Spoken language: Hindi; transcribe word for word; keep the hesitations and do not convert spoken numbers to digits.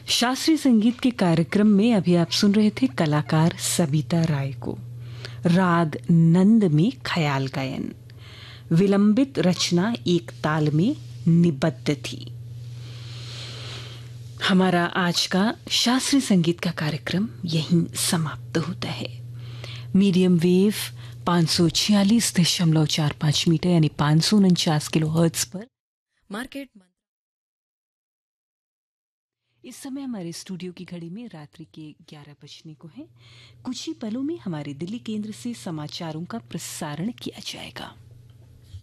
शास्त्रीय संगीत के कार्यक्रम में अभी आप सुन रहे थे कलाकार सबिता राय को। राग नंद में ख्याल गायन, विलंबित रचना एक ताल में निबद्ध थी। हमारा आज का शास्त्रीय संगीत का कार्यक्रम यहीं समाप्त होता है। मीडियम वेव पाँच सौ छियालीस दशमलव चार पाँच मीटर यानी पाँच सौ उनचास किलो हर्ट्ज पर मार्केट। इस समय हमारे स्टूडियो की घड़ी में रात्रि के ग्यारह बजने को है। कुछ ही पलों में हमारे दिल्ली केंद्र से समाचारों का प्रसारण किया जाएगा।